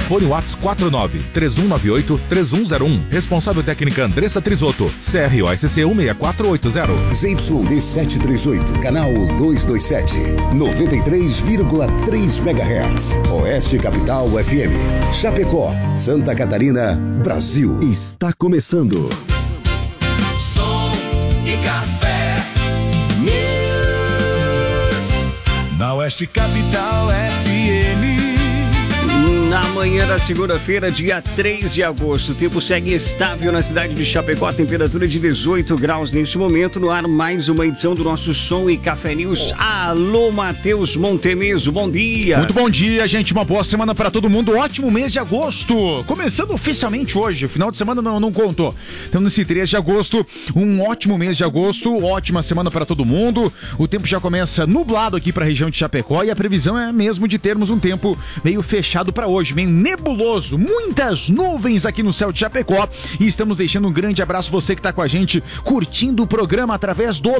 Fone WhatsApp 49-3198-3101. Responsável técnica Andressa Trisotto. CROSC 16480. ZYD 738, canal 227, 93,3 MHz. Oeste Capital FM. Chapecó, Santa Catarina, Brasil. Está começando. Som e Café News. Na Oeste Capital FM. Na manhã da segunda-feira, dia 3 de agosto, o tempo segue estável na cidade de Chapecó, a temperatura de 18 graus nesse momento. No ar, mais uma edição do nosso Som e Café News. Alô, Matheus Montemeso, bom dia. Muito bom dia, gente, uma boa semana para todo mundo, ótimo mês de agosto, começando oficialmente hoje, o final de semana não contou. Então, nesse 3 de agosto, um ótimo mês de agosto, ótima semana para todo mundo. O tempo já começa nublado aqui para a região de Chapecó e a previsão é mesmo de termos um tempo meio fechado para hoje, meio nebuloso, muitas nuvens aqui no céu de Chapecó, e estamos deixando um grande abraço você que está com a gente, curtindo o programa através do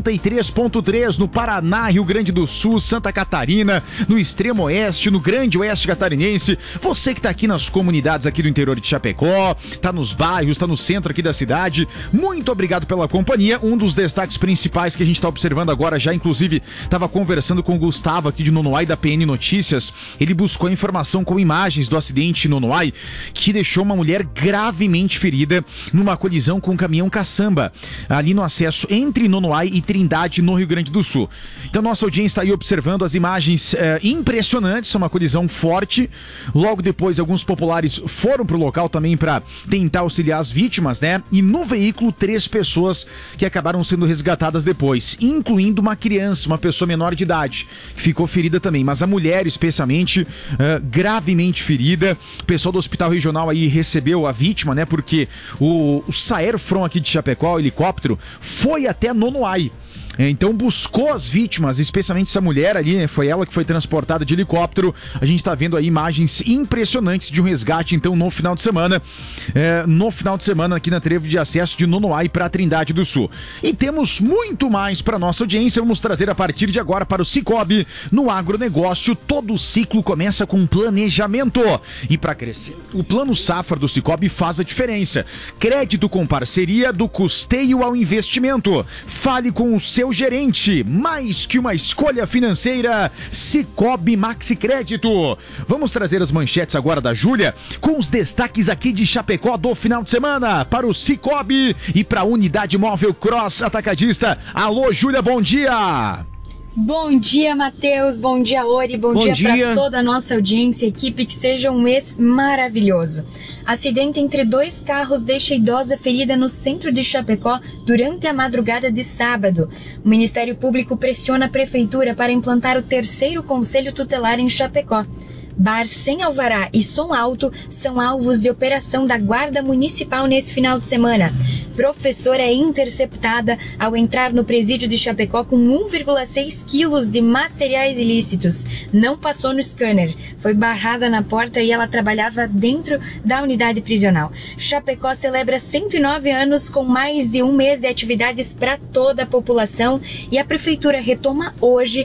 93.3 no Paraná, Rio Grande do Sul, Santa Catarina, no extremo oeste, no grande oeste catarinense, você que está aqui nas comunidades aqui do interior de Chapecó, está nos bairros, está no centro aqui da cidade, muito obrigado pela companhia. Um dos destaques principais que a gente está observando agora, já inclusive estava conversando com o Gustavo aqui de Nonoai da PN Notícias, ele buscou informação com imagens do acidente em Nonoai, que deixou uma mulher gravemente ferida numa colisão com um caminhão caçamba, ali no acesso entre Nonoai e Trindade, no Rio Grande do Sul. Então nossa audiência está aí observando as imagens impressionantes, uma colisão forte. Logo depois, alguns populares foram para o local também para tentar auxiliar as vítimas, né? E no veículo, 3 pessoas que acabaram sendo resgatadas depois, incluindo uma criança, uma pessoa menor de idade, que ficou ferida também, mas a mulher especialmente gravemente ferida. O pessoal do hospital regional aí recebeu a vítima, né? Porque o Saerfron aqui de Chapecó, o helicóptero, foi até Nonoai. Então buscou as vítimas, especialmente essa mulher ali, né? Foi ela que foi transportada de helicóptero. A gente tá vendo aí imagens impressionantes de um resgate, então, no final de semana. Aqui na trevo de acesso de Nonoai para Trindade do Sul. E temos muito mais para nossa audiência. Vamos trazer a partir de agora para o Cicobi. No agronegócio, todo ciclo começa com planejamento. E para crescer, o Plano Safra do Cicobi faz a diferença. Crédito com parceria do custeio ao investimento. Fale com o seu gerente, mais que uma escolha financeira, Cicobi Maxi Crédito. Vamos trazer as manchetes agora da Júlia, com os destaques aqui de Chapecó do final de semana, para o Cicobi e para a Unidade Móvel Cross Atacadista. Alô, Júlia, bom dia! Bom dia, Matheus, bom dia, Ori, bom dia para toda a nossa audiência e equipe, que seja um mês maravilhoso. Acidente entre 2 carros deixa idosa ferida no centro de Chapecó durante a madrugada de sábado. O Ministério Público pressiona a Prefeitura para implantar o 3º Conselho Tutelar em Chapecó. Bar sem alvará e som alto são alvos de operação da Guarda Municipal nesse final de semana. Professora é interceptada ao entrar no presídio de Chapecó com 1,6 quilos de materiais ilícitos. Não passou no scanner. Foi barrada na porta e ela trabalhava dentro da unidade prisional. Chapecó celebra 109 anos com mais de um mês de atividades para toda a população e a Prefeitura retoma hoje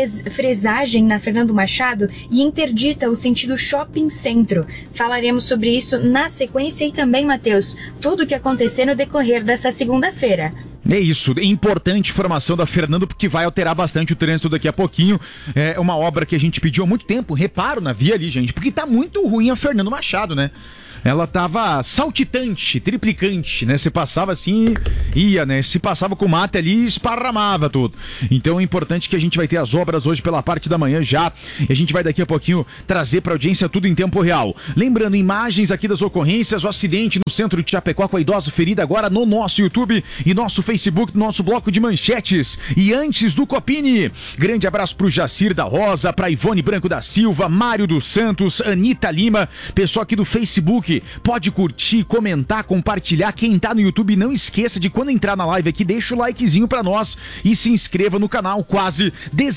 fresagem na Fernando Machado e interdita o sentido shopping centro. Falaremos sobre isso na sequência e também, Matheus, tudo o que acontecer no decorrer dessa segunda-feira. É isso, importante informação da Fernando, porque vai alterar bastante o trânsito daqui a pouquinho. É uma obra que a gente pediu há muito tempo, reparo na via ali, gente, porque tá muito ruim a Fernando Machado, né? Ela tava saltitante, triplicante, né? Se passava assim, ia, né? Se passava com mate ali, esparramava tudo. Então é importante que a gente vai ter as obras hoje pela parte da manhã já. E a gente vai daqui a pouquinho trazer pra audiência tudo em tempo real. Lembrando, imagens aqui das ocorrências, o acidente no centro de Chapecó com a idosa ferida agora no nosso YouTube e nosso Facebook, nosso bloco de manchetes. E antes do Copini, grande abraço pro Jacir da Rosa, pra Ivone Branco da Silva, Mário dos Santos, Anitta Lima, pessoal aqui do Facebook. Pode curtir, comentar, compartilhar. Quem tá no YouTube, não esqueça de, quando entrar na live aqui, deixa o likezinho pra nós e se inscreva no canal. Quase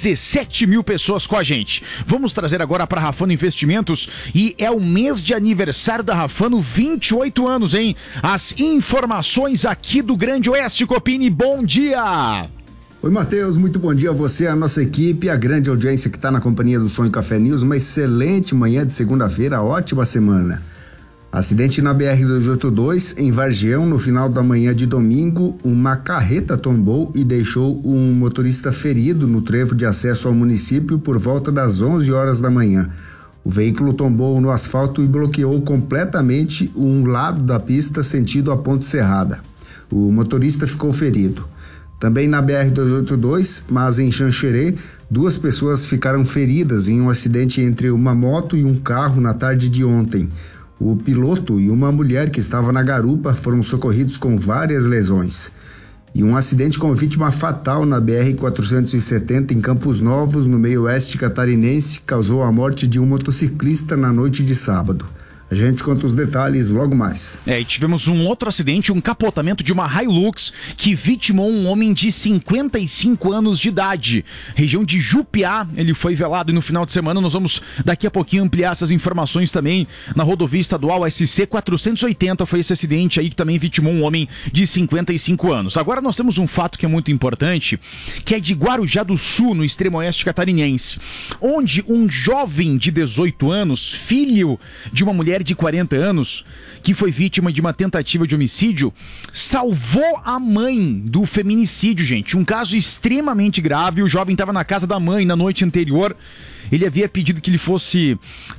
17 mil pessoas com a gente. Vamos trazer agora para Rafano Investimentos, e é o mês de aniversário da Rafano, 28 anos, hein? As informações aqui do Grande Oeste. Copini, bom dia! Oi, Matheus, muito bom dia a você, a nossa equipe, a grande audiência que está na companhia do Som e Café News. Uma excelente manhã de segunda-feira, ótima semana. Acidente na BR-282, em Vargião, no final da manhã de domingo, uma carreta tombou e deixou um motorista ferido no trevo de acesso ao município por volta das 11 horas da manhã. O veículo tombou no asfalto e bloqueou completamente um lado da pista sentido a Ponte Serrada. O motorista ficou ferido. Também na BR-282, mas em Xanxerê, 2 pessoas ficaram feridas em um acidente entre uma moto e um carro na tarde de ontem. O piloto e uma mulher que estava na garupa foram socorridos com várias lesões. E um acidente com vítima fatal na BR-470 em Campos Novos, no meio oeste catarinense, causou a morte de um motociclista na noite de sábado. A gente conta os detalhes logo mais. E tivemos um outro acidente, um capotamento de uma Hilux que vitimou um homem de 55 anos de idade. Região de Jupiá, ele foi velado e no final de semana nós vamos daqui a pouquinho ampliar essas informações também na rodovia estadual SC 480. Foi esse acidente aí que também vitimou um homem de 55 anos. Agora nós temos um fato que é muito importante, que é de Guarujá do Sul, no extremo oeste catarinense, onde um jovem de 18 anos, filho de uma mulher de 40 anos, que foi vítima de uma tentativa de homicídio, salvou a mãe do feminicídio, gente. Um caso extremamente grave. O jovem estava na casa da mãe na noite anterior. Ela havia pedido que ele fosse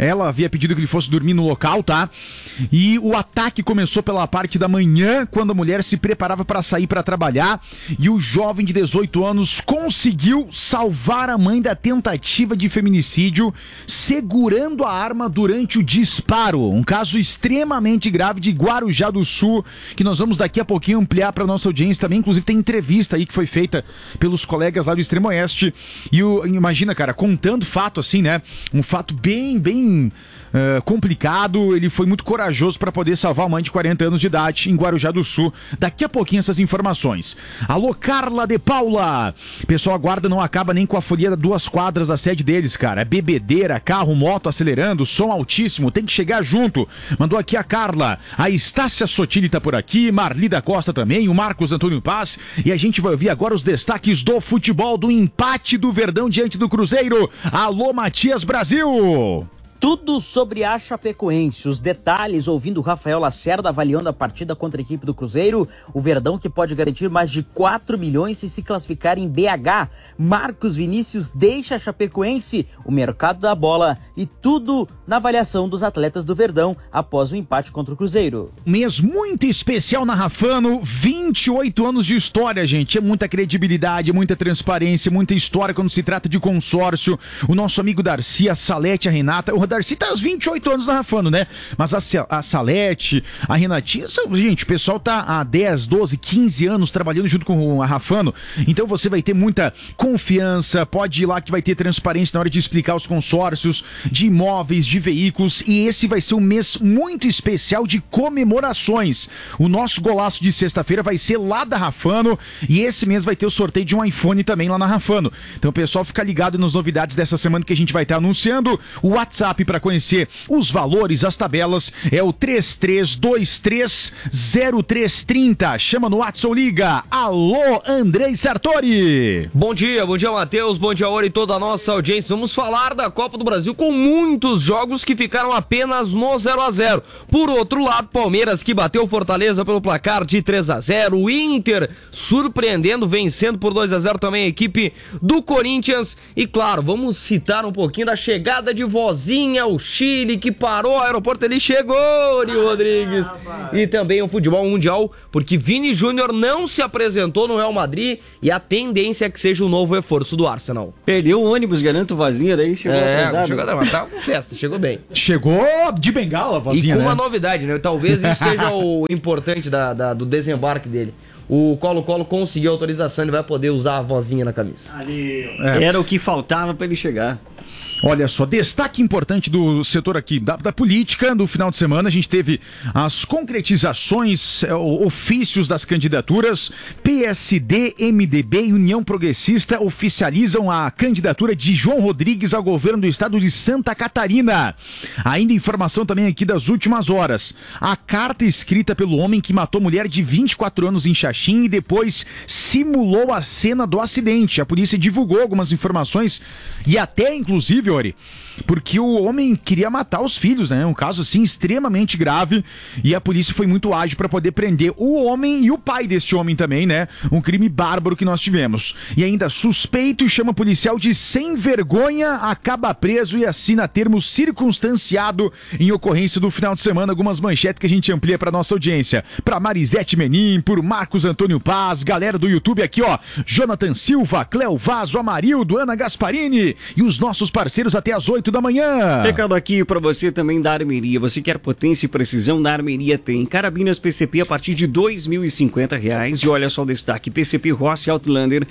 dormir no local, tá? E o ataque começou pela parte da manhã, quando a mulher se preparava para sair para trabalhar, e o jovem de 18 anos conseguiu salvar a mãe da tentativa de feminicídio, segurando a arma durante o disparo. Um caso extremamente grave de Guarujá do Sul, que nós vamos daqui a pouquinho ampliar para nossa audiência também. Inclusive tem entrevista aí que foi feita pelos colegas lá do Extremo Oeste. E imagina, cara, contando fato assim, né? Um fato bem complicado. Ele foi muito corajoso para poder salvar a mãe de 40 anos de idade em Guarujá do Sul. Daqui a pouquinho essas informações. Alô, Carla de Paula. Pessoal, a guarda não acaba nem com a folia 2 quadras da sede deles, cara. É bebedeira, carro, moto acelerando, som altíssimo, tem que chegar junto. Mandou aqui a Carla. A Estácia Sotile tá por aqui, Marli da Costa também, o Marcos Antônio Paz. E a gente vai ouvir agora os destaques do futebol, do empate do Verdão diante do Cruzeiro. Alô, Matias Brasil. Tudo sobre a Chapecoense, os detalhes ouvindo o Rafael Lacerda avaliando a partida contra a equipe do Cruzeiro, o Verdão que pode garantir mais de 4 milhões se se classificar em BH, Marcos Vinícius deixa a Chapecoense, o mercado da bola e tudo na avaliação dos atletas do Verdão após o empate contra o Cruzeiro. Mês muito especial na Rafano, 28 anos de história, gente, é muita credibilidade, muita transparência, muita história quando se trata de consórcio. O nosso amigo Darcy, a Salete, a Renata, o Darcy tá aos 28 anos na Rafano, né? Mas a Salete, a Renatinha, gente, o pessoal tá há 10, 12, 15 anos trabalhando junto com a Rafano, então você vai ter muita confiança, pode ir lá que vai ter transparência na hora de explicar os consórcios de imóveis, de veículos, e esse vai ser um mês muito especial de comemorações. O nosso golaço de sexta-feira vai ser lá da Rafano, e esse mês vai ter o sorteio de um iPhone também lá na Rafano. Então o pessoal fica ligado nas novidades dessa semana que a gente vai estar anunciando. O WhatsApp para conhecer os valores, as tabelas, é o 33230330. Chama no WhatsApp ou liga. Alô, Andrei Sartori. Bom dia, Matheus, bom dia, Ori e toda a nossa audiência. Vamos falar da Copa do Brasil com muitos jogos que ficaram apenas no 0-0. Por outro lado, Palmeiras que bateu Fortaleza pelo placar de 3-0. O Inter surpreendendo, vencendo por 2-0 também a equipe do Corinthians. E claro, vamos citar um pouquinho da chegada de Vozinha, o Chile, que parou o aeroporto, ele chegou, Ori Rodrigues. E também o futebol mundial, porque Vini Júnior não se apresentou no Real Madrid e a tendência é que seja o novo reforço do Arsenal. Perdeu o ônibus, garanto, Vozinha, daí chegou atrasado. Chegou com festa, chegou bem. Chegou de bengala, Vozinha, e com uma novidade, né? Talvez isso seja o importante do desembarque dele. O Colo-Colo conseguiu autorização, ele vai poder usar a Vozinha na camisa. Era o que faltava pra ele chegar. Olha só, destaque importante do setor aqui, da política, no final de semana, a gente teve as concretizações, ofícios das candidaturas. PSD, MDB e União Progressista oficializam a candidatura de João Rodrigues ao governo do estado de Santa Catarina. Ainda informação também aqui das últimas horas. A carta escrita pelo homem que matou mulher de 24 anos em Xaxim e depois simulou a cena do acidente. A polícia divulgou algumas informações e até, inclusive, Ori, porque o homem queria matar os filhos, né? Um caso, assim, extremamente grave, e a polícia foi muito ágil para poder prender o homem e o pai deste homem também, né? Um crime bárbaro que nós tivemos. E ainda suspeito chama policial de sem vergonha, acaba preso e assina termo circunstanciado em ocorrência do final de semana. Algumas manchetes que a gente amplia para nossa audiência. Para Marisete Menin, por Marcos Antônio Paz, galera do YouTube aqui, ó, Jonathan Silva, Cléo Vaz, Amarildo, Ana Gasparini e os nossos parceiros até às 8 da manhã. Recado aqui para você também da Armeria. Você quer potência e precisão? Na Armeria tem carabinas PCP a partir de R$ 2.050. E olha só o destaque, PCP Rossi Outlander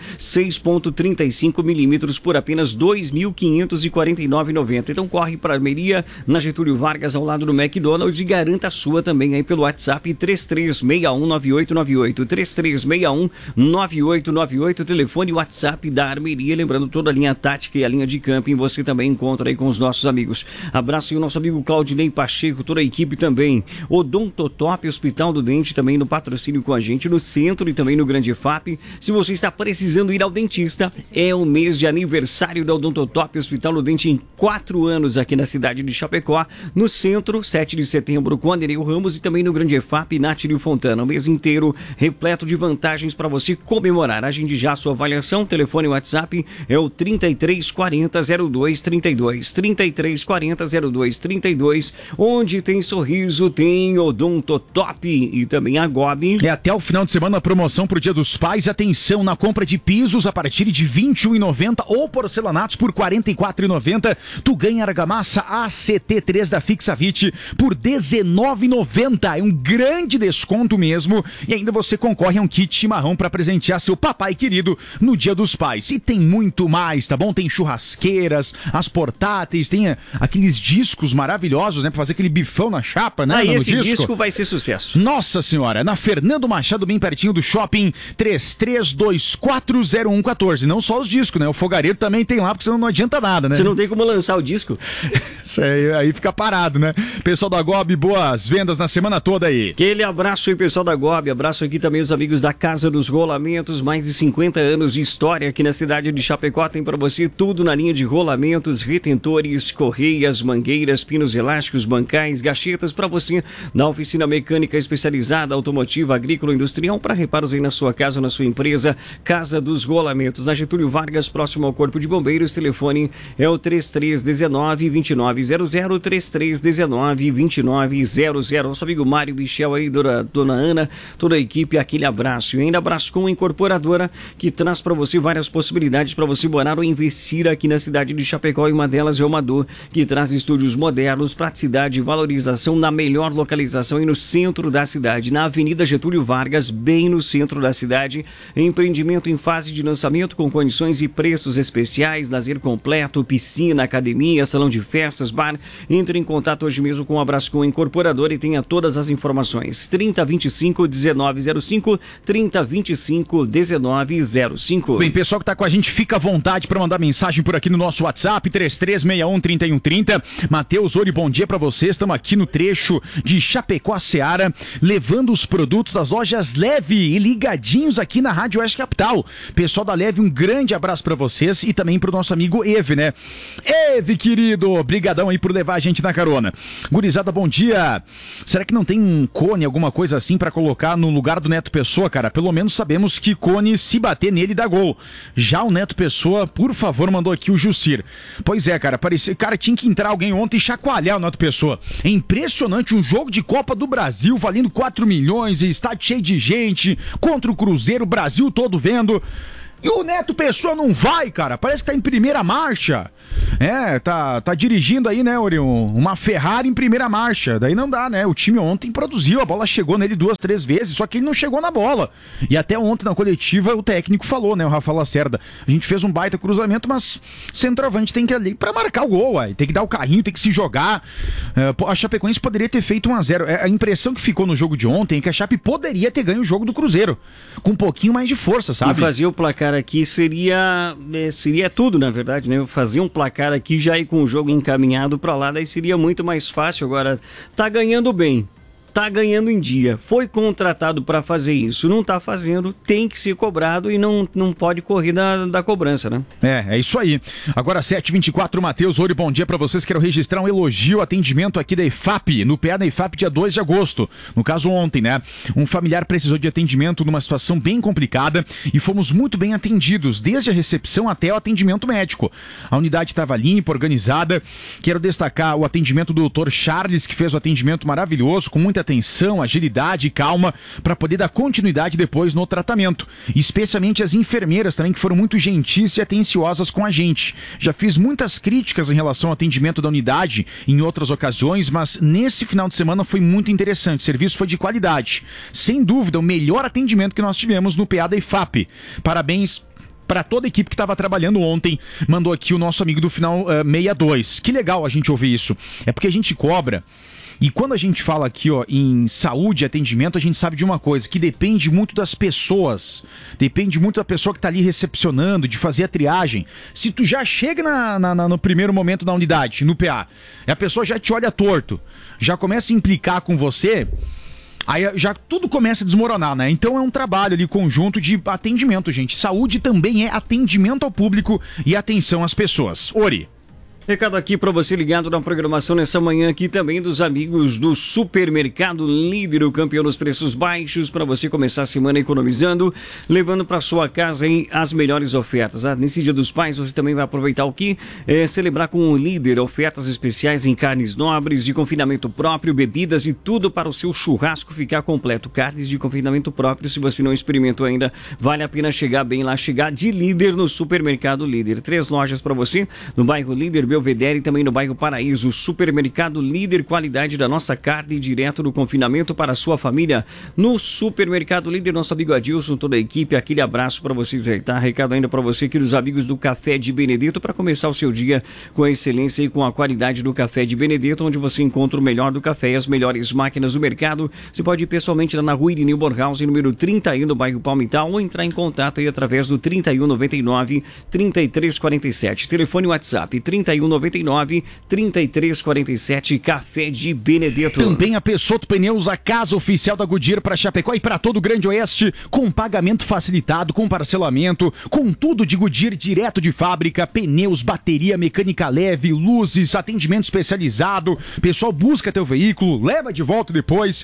6.35mm por apenas R$ 2.549,90. Então corre para a Armeria, na Getúlio Vargas, ao lado do McDonald's, e garanta a sua também aí pelo WhatsApp 33619898. 33619898, telefone e WhatsApp da Armeria. Lembrando, toda a linha tática e a linha de camping você também encontra aí com os nossos amigos. Abraço aí o nosso amigo Claudinei Pacheco, toda a equipe também. Odontotop, Hospital do Dente, também no patrocínio com a gente no centro e também no Grande FAP. Se você está precisando ir ao dentista, é o mês de aniversário da Odontotop, Hospital do Dente, em 4 anos aqui na cidade de Chapecó, no centro, 7 de setembro com Anereu Ramos, e também no Grande FAP, Nátilio Fontana. O mês inteiro repleto de vantagens para você comemorar. Agende já a sua avaliação. Telefone e WhatsApp é o 3340-0232. 3340-0232. Onde tem sorriso, tem Odontotop e também a Gobi. É até o final de semana a promoção pro Dia dos Pais. Atenção, na compra de pisos a partir de R$ 21,90 ou porcelanatos por R$ 44,90. Tu ganha argamassa ACT3 da Fixavit por R$ 19,90. É um grande desconto mesmo. E ainda você concorre a um kit chimarrão para presentear seu papai querido no Dia dos Pais. E tem muito mais, tá bom? Tem churrasqueiras, as portáteis, tem aqueles discos maravilhosos, né? Pra fazer aquele bifão na chapa, né? Esse disco vai ser sucesso. Nossa senhora, na Fernando Machado, bem pertinho do shopping, 33240114. Não só os discos, né? O fogareiro também tem lá, porque senão não adianta nada, né? Você não tem como lançar o disco. Isso aí fica parado, né? Pessoal da Gobi, boas vendas na semana toda aí. Aquele abraço aí, pessoal da Gobi. Abraço aqui também os amigos da Casa dos Rolamentos. Mais de 50 anos de história aqui na cidade de Chapecó. Tem pra você tudo na linha de rolamentos, retentores, correias, mangueiras, pinos elásticos, bancais, gachetas pra você na oficina mecânica especializada, automotiva, agrícola, industrial, para reparos aí na sua casa ou na sua empresa. Casa dos Rolamentos, na Getúlio Vargas, próximo ao Corpo de Bombeiros. Telefone é o 3319-2900, 3319-2900. Nosso amigo Mário Michel aí, dona Ana, toda a equipe, aquele abraço. E ainda abraço com a incorporadora, que traz para você várias possibilidades para você morar ou investir aqui na cidade de Chapecó, e uma delas é o Amador, que traz estúdios modernos, praticidade e valorização na melhor localização e no centro da cidade, na Avenida Getúlio Vargas, bem no centro da cidade. Empreendimento em fase de lançamento com condições e preços especiais, lazer completo, piscina, academia, salão de festas, bar. Entre em contato hoje mesmo com a Brascom Incorporadora e tenha todas as informações. 3025-1905, 3025-1905. Bem, pessoal que tá com a gente, fica à vontade para mandar mensagem por aqui no nosso WhatsApp, 3361-3130. Matheus, oi, bom dia para vocês. Estamos aqui no trecho de Chapecó Seara, levando os produtos das lojas Leve e ligadinhos aqui na Rádio Oeste Capital. Pessoal da Leve, um grande abraço para vocês e também pro nosso amigo Eve, né? Eve, querido, brigadão aí por levar a gente na carona. Gurizada, bom dia. Será que não tem um cone, alguma coisa assim para colocar no lugar do Neto Pessoa, cara? Pelo menos sabemos que cone, se bater nele, dá gol. Já o Neto Pessoa, por favor, mandou aqui o Jussir. Pois é, cara, parecia, cara, tinha que entrar alguém ontem e chacoalhar o Neto Pessoa. É impressionante, um jogo de Copa do Brasil valendo 4 milhões e estádio cheio de gente, contra o Cruzeiro, o Brasil todo vendo. E o Neto Pessoa não vai, cara. Parece que tá em primeira marcha. Tá dirigindo aí, né, Ori, uma Ferrari em primeira marcha. Daí não dá, né? O time ontem produziu, a bola chegou nele 2, 3 vezes, só que ele não chegou na bola. E até ontem na coletiva o técnico falou, né, o Rafael Lacerda, a gente fez um baita cruzamento, mas centroavante tem que ir ali pra marcar o gol, tem que dar o carrinho, tem que se jogar. A Chapecoense poderia ter feito 1-0. A impressão que ficou no jogo de ontem é que a Chape poderia ter ganho o jogo do Cruzeiro, com um pouquinho mais de força, sabe? E fazer o placar aqui seria tudo, na verdade, né? Fazer um placar aqui já ir com o jogo encaminhado pra lá, daí seria muito mais fácil. Agora, tá ganhando bem, tá ganhando em dia, foi contratado para fazer isso, não tá fazendo, tem que ser cobrado e não pode correr da cobrança, né? É isso aí. Agora 7h24, Matheus, Ori, bom dia para vocês. Quero registrar um elogio, atendimento aqui da IFAP, no PA da IFAP dia 2 de agosto, no caso ontem, né? Um familiar precisou de atendimento numa situação bem complicada e fomos muito bem atendidos, desde a recepção até o atendimento médico. A unidade estava limpa, organizada. Quero destacar o atendimento do Dr. Charles, que fez o atendimento maravilhoso, com muita atenção, agilidade e calma para poder dar continuidade depois no tratamento. Especialmente as enfermeiras também, que foram muito gentis e atenciosas com a gente. Já fiz muitas críticas em relação ao atendimento da unidade em outras ocasiões, mas nesse final de semana foi muito interessante. O serviço foi de qualidade. Sem dúvida, o melhor atendimento que nós tivemos no PA da IFAP. Parabéns para toda a equipe que estava trabalhando ontem. Mandou aqui o nosso amigo do final 62. Que legal a gente ouvir isso. É porque a gente cobra. E quando a gente fala aqui, ó, em saúde e atendimento, a gente sabe de uma coisa, que depende muito das pessoas. Depende muito da pessoa que tá ali recepcionando, de fazer a triagem. Se tu já chega no primeiro momento na unidade, no PA, a pessoa já te olha torto, já começa a implicar com você, aí já tudo começa a desmoronar, né? Então é um trabalho ali conjunto de atendimento, gente. Saúde também é atendimento ao público e atenção às pessoas. Ori. Recado aqui para você ligado na programação nessa manhã aqui também dos amigos do Supermercado Líder, o campeão dos preços baixos, para você começar a semana economizando, levando para sua casa aí as melhores ofertas. Nesse Dia dos Pais você também vai aproveitar o que? Celebrar com o Líder, ofertas especiais em carnes nobres de confinamento próprio, bebidas e tudo para o seu churrasco ficar completo. Carnes de confinamento próprio, se você não experimentou ainda, vale a pena chegar bem lá, chegar de Líder no Supermercado Líder. 3 lojas para você, no bairro Líder, Belvedere e também no bairro Paraíso. Supermercado Líder, qualidade da nossa carne direto do confinamento para a sua família. No Supermercado Líder, nosso amigo Adilson, toda a equipe, aquele abraço para vocês aí, tá? Recado ainda para você aqui dos amigos do Café de Benedetto, para começar o seu dia com a excelência e com a qualidade do Café de Benedetto, onde você encontra o melhor do café e as melhores máquinas do mercado. Você pode ir pessoalmente lá na rua Irineu Bornhausen, número 31, no bairro Palmital, ou entrar em contato aí através do 3199-3347. Telefone WhatsApp 3199-3347, Café de Benedetto. Também a Peixoto Pneus, a casa oficial da Goodyear para Chapecó e para todo o Grande Oeste, com pagamento facilitado, com parcelamento, com tudo de Goodyear direto de fábrica, pneus, bateria, mecânica leve, luzes, atendimento especializado. Pessoal, busca teu veículo, leva de volta depois.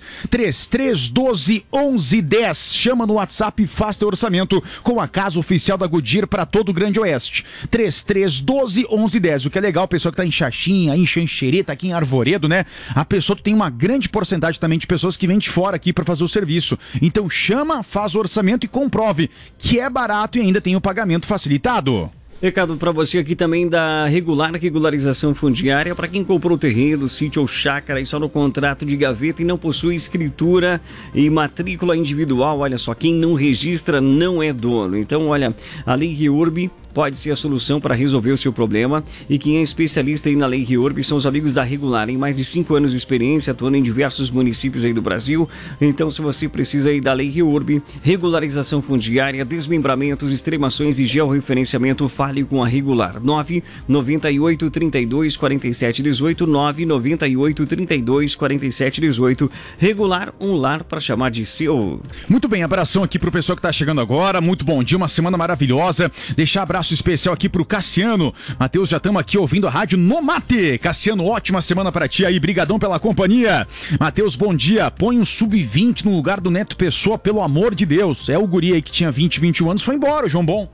3312-1110, chama no WhatsApp e faz teu orçamento com a casa oficial da Goodyear para todo o Grande Oeste. 3312-1110. O que é legal, pessoa que tá em Xaxim, em Xanxerê, tá aqui em Arvoredo, né? A pessoa tem uma grande porcentagem também de pessoas que vêm de fora aqui para fazer o serviço. Então chama, faz o orçamento e comprove que é barato e ainda tem o pagamento facilitado. Recado para você aqui também da regularização fundiária para quem comprou terreno, sítio ou chácara e só no contrato de gaveta e não possui escritura e matrícula individual. Olha só, quem não registra não é dono. Então, olha, a Lei REURB pode ser a solução para resolver o seu problema, e quem é especialista aí na Lei REURB são os amigos da Regular, em mais de 5 anos de experiência, atuando em diversos municípios aí do Brasil. Então, se você precisa aí da Lei REURB, regularização fundiária, desmembramentos, extremações e georreferenciamento, fale com a Regular. 998 32 47 18, 998 32 47 18. Regular, um lar para chamar de seu. Muito bem, abração aqui pro pessoal que tá chegando agora, muito bom dia, uma semana maravilhosa. Deixar abraço especial aqui pro Cassiano. Matheus, já estamos aqui ouvindo a rádio no Mate. Cassiano, ótima semana para ti aí, brigadão pela companhia. Matheus, bom dia, põe um sub-20 no lugar do Neto Pessoa, pelo amor de Deus. É o guri aí que tinha 20, 21 anos, foi embora, o João Bom.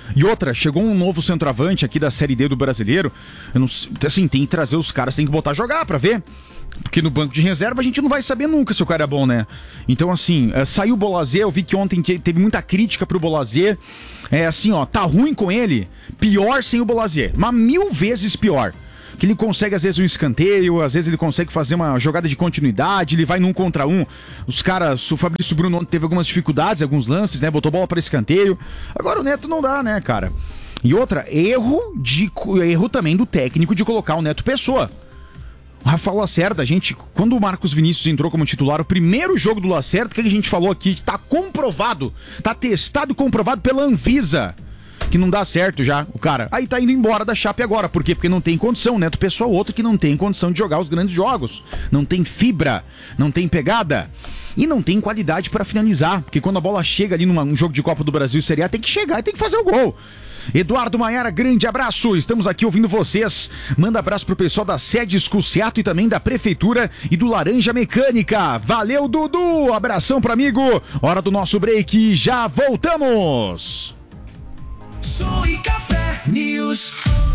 E outra, chegou um novo centroavante aqui da Série D do Brasileiro. Eu não, assim, tem que trazer os caras, tem que botar a jogar pra ver. Porque no banco de reserva a gente não vai saber nunca se o cara é bom, né? Então, assim, saiu o Bolazé, eu vi que ontem teve muita crítica pro Bolazé. Assim, ó, tá ruim com ele, pior sem o Bolazé, mas 1000 vezes pior. Que ele consegue, às vezes, um escanteio, às vezes ele consegue fazer uma jogada de continuidade, ele vai num contra um. Os caras, o Fabrício Bruno teve algumas dificuldades, alguns lances, né? Botou bola para escanteio. Agora o Neto não dá, né, cara? E outra, erro também do técnico de colocar o Neto Pessoa. O Rafael Lacerda, quando o Marcos Vinícius entrou como titular, o primeiro jogo do Lacerda, o que a gente falou aqui? Tá comprovado, tá testado e comprovado pela Anvisa. Que não dá certo já, o cara. Aí tá indo embora da Chape agora. Por quê? Porque não tem condição, Neto Pessoa, outro que não tem condição de jogar os grandes jogos. Não tem fibra, não tem pegada e não tem qualidade pra finalizar. Porque quando a bola chega ali num jogo de Copa do Brasil e Série A, tem que chegar e tem que fazer o gol. Eduardo Maiara, grande abraço, estamos aqui ouvindo vocês. Manda abraço pro pessoal da Sedes Cusciato e também da Prefeitura e do Laranja Mecânica. Valeu, Dudu, abração pro amigo. Hora do nosso break, já voltamos. Som e Café News.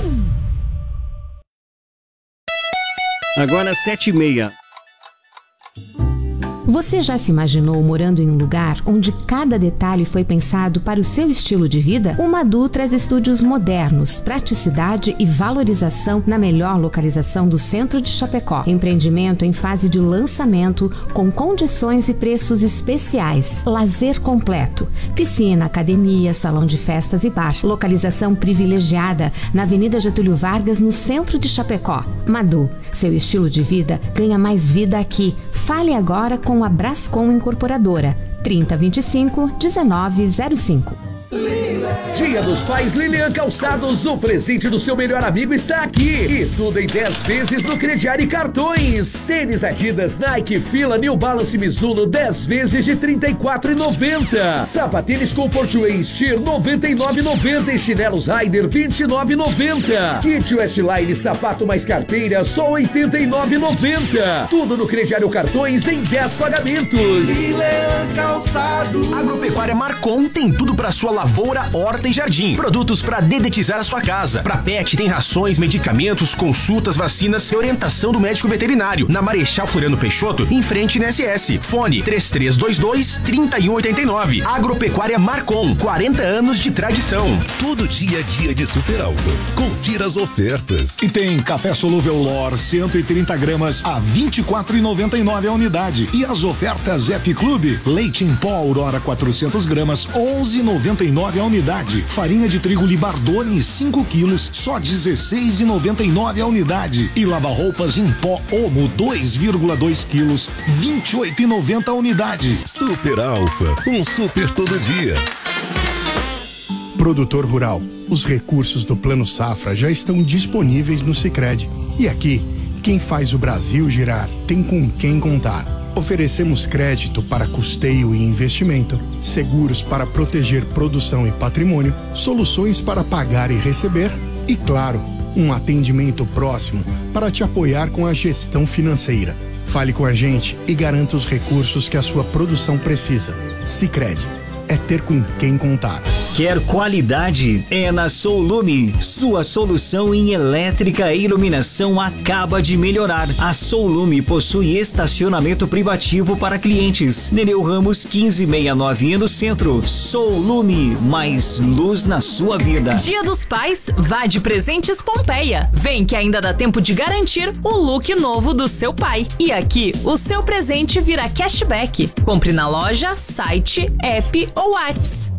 Agora 7h30. Você já se imaginou morando em um lugar onde cada detalhe foi pensado para o seu estilo de vida? O Madu traz estúdios modernos, praticidade e valorização na melhor localização do centro de Chapecó. Empreendimento em fase de lançamento, com condições e preços especiais. Lazer completo. Piscina, academia, salão de festas e bar. Localização privilegiada na Avenida Getúlio Vargas, no centro de Chapecó. Madu, seu estilo de vida ganha mais vida aqui. Fale agora com a Brascom Incorporadora, 3025-1905. Dia dos Pais Lilian Calçados, o presente do seu melhor amigo está aqui. E tudo em 10 vezes no crediário e cartões. Tênis Adidas, Nike, Fila, New Balance, Mizuno, 10 vezes de R$ 34,90. Sapatênis Comfort Way Steer, R$ 99,90. E chinelos Rider, R$ 29,90. Kit Westline, sapato mais carteira, só R$ 89,90. Tudo no crediário cartões em 10 pagamentos. Lilian Calçados. Agropecuária Marcon tem tudo para sua lavoura, horta e jardim. Produtos para dedetizar a sua casa. Para pet tem rações, medicamentos, consultas, vacinas e orientação do médico veterinário. Na Marechal Floriano Peixoto, em frente na SS. Fone 3322-3189. Agropecuária Marcon, 40 anos de tradição. Todo dia é dia de Super Alfa. Confira as ofertas. E tem café solúvel Lor, 130 gramas a R$ 24,99 a unidade. E as ofertas Ep Clube, leite em pó Aurora 400 gramas, 11,99 a unidade. Farinha de trigo Libardone 5 quilos, só R$ 16,99 a unidade. E lava-roupas em pó Omo 2,2 quilos, R$ 28,90 a unidade. Super Alfa, um super todo dia. Produtor rural, os recursos do Plano Safra já estão disponíveis no Sicredi. E aqui, quem faz o Brasil girar tem com quem contar. Oferecemos crédito para custeio e investimento, seguros para proteger produção e patrimônio, soluções para pagar e receber e, claro, um atendimento próximo para te apoiar com a gestão financeira. Fale com a gente e garanta os recursos que a sua produção precisa. Sicredi. É ter com quem contar. Quer qualidade? É na Soulume. Sua solução em elétrica e iluminação acaba de melhorar. A Soulume possui estacionamento privativo para clientes. Nereu Ramos 1569 no centro. Soulume, mais luz na sua vida. Dia dos Pais, vá de Presentes Pompeia. Vem que ainda dá tempo de garantir o look novo do seu pai. E aqui, o seu presente vira cashback. Compre na loja, site, app ou Whats.